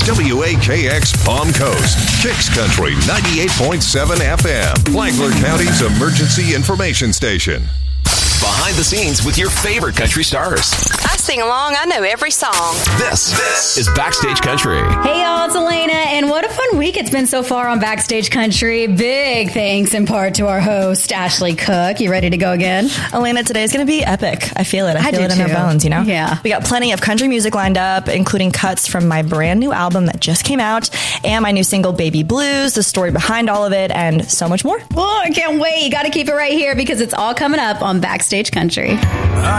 WAKX Palm Coast, Kicks Country 98.7 FM, Flagler County's emergency information station. Behind the scenes with your favorite country stars. I sing along. I know every song. This is Backstage Country. Hey, y'all, it's Elena, and what a fun week it's been so far on Backstage Country. Big thanks in part to our host, Ashley Cook. You ready to go again? Elena, today's going to be epic. I feel it. I feel it in our bones, you know? Yeah. We got plenty of country music lined up, including cuts from my brand new album that just came out, and my new single, Baby Blues, the story behind all of it, and so much more. Oh, I can't wait. You got to keep it right here because it's all coming up on Backstage Country.